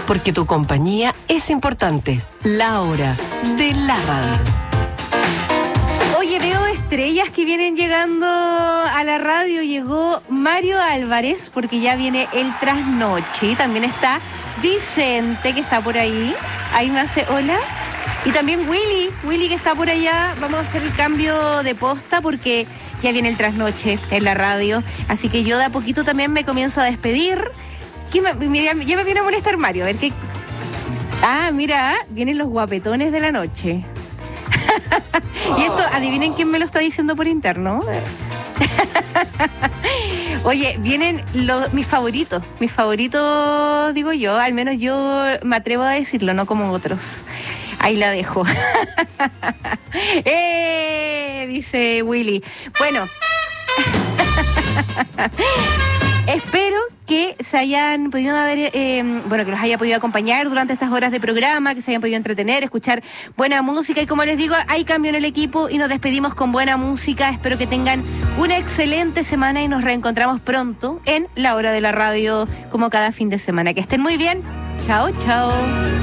porque tu compañía es importante. La hora de la radio. Oye, veo estrellas que vienen llegando a la radio. Llegó Mario Álvarez, porque ya viene el trasnoche. Y también está Vicente, que está por ahí. Ahí me hace hola. Y también Willy que está por allá. Vamos a hacer el cambio de posta porque ya viene el trasnoche en la radio. Así que yo de a poquito también me comienzo a despedir. Mira, ya me viene a molestar Mario. A ver qué. Ah, mira, vienen los guapetones de la noche. Y esto, adivinen quién me lo está diciendo por interno. Oye, vienen mis favoritos, digo yo, al menos yo me atrevo a decirlo, no como otros. Ahí la dejo. Dice Willy. Bueno. Espero que se hayan podido que los haya podido acompañar durante estas horas de programa, que se hayan podido entretener, escuchar buena música. Y como les digo, hay cambio en el equipo y nos despedimos con buena música. Espero que tengan una excelente semana y nos reencontramos pronto en La Hora de la Radio, como cada fin de semana. Que estén muy bien. Chao, chao.